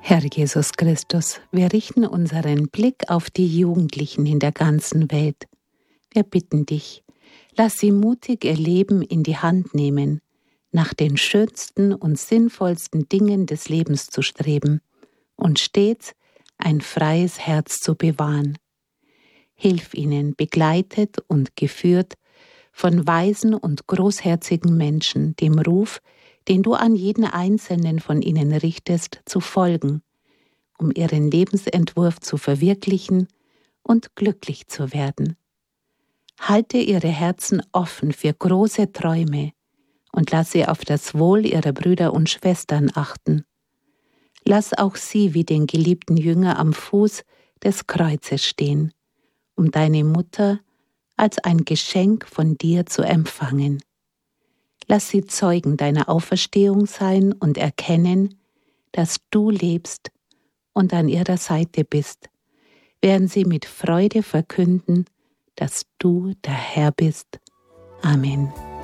Herr Jesus Christus, wir richten unseren Blick auf die Jugendlichen in der ganzen Welt. Wir bitten dich, lass sie mutig ihr Leben in die Hand nehmen, nach den schönsten und sinnvollsten Dingen des Lebens zu streben und stets ein freies Herz zu bewahren. Hilf ihnen, begleitet und geführt von weisen und großherzigen Menschen, dem Ruf, den du an jeden einzelnen von ihnen richtest, zu folgen, um ihren Lebensentwurf zu verwirklichen und glücklich zu werden. Halte ihre Herzen offen für große Träume und lass sie auf das Wohl ihrer Brüder und Schwestern achten. Lass auch sie wie den geliebten Jünger am Fuß des Kreuzes stehen, um deine Mutter als ein Geschenk von dir zu empfangen. Lass sie Zeugen deiner Auferstehung sein und erkennen, dass du lebst und an ihrer Seite bist, während sie mit Freude verkünden, dass du der Herr bist. Amen.